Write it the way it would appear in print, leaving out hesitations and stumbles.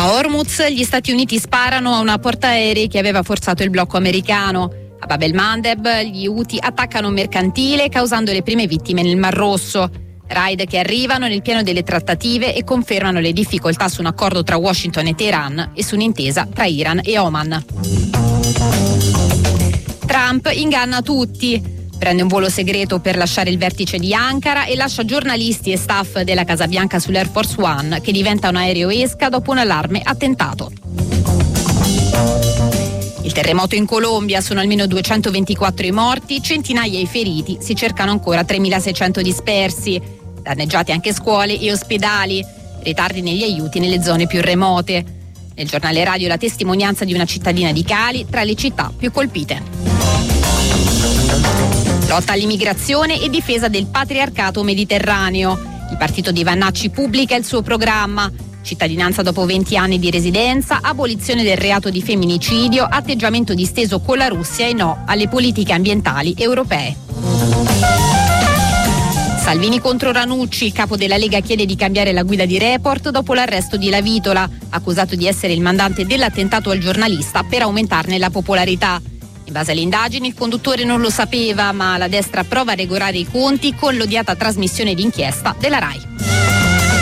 A Hormuz gli Stati Uniti sparano a una portaerei che aveva forzato il blocco americano. A Bab el-Mandeb gli Houthi attaccano un mercantile causando le prime vittime nel Mar Rosso. Raid che arrivano nel pieno delle trattative e confermano le difficoltà su un accordo tra Washington e Teheran e su un'intesa tra Iran e Oman. Trump inganna tutti. Prende un volo segreto per lasciare il vertice di Ankara e lascia giornalisti e staff della Casa Bianca sull'Air Force One, che diventa un aereo esca dopo un allarme attentato. Il terremoto in Colombia, sono almeno 224 i morti, centinaia i feriti, si cercano ancora 3.600 dispersi. Danneggiati anche scuole e ospedali, ritardi negli aiuti nelle zone più remote. Nel giornale radio la testimonianza di una cittadina di Cali, tra le città più colpite. Lotta all'immigrazione e difesa del patriarcato mediterraneo. Il partito di Vannacci pubblica il suo programma. Cittadinanza dopo 20 anni di residenza, abolizione del reato di femminicidio, atteggiamento disteso con la Russia e no alle politiche ambientali europee. Salvini contro Ranucci, il capo della Lega chiede di cambiare la guida di Report dopo l'arresto di Lavitola, accusato di essere il mandante dell'attentato al giornalista per aumentarne la popolarità. In base alle indagini il conduttore non lo sapeva, ma la destra prova a regolare i conti con l'odiata trasmissione d'inchiesta della RAI.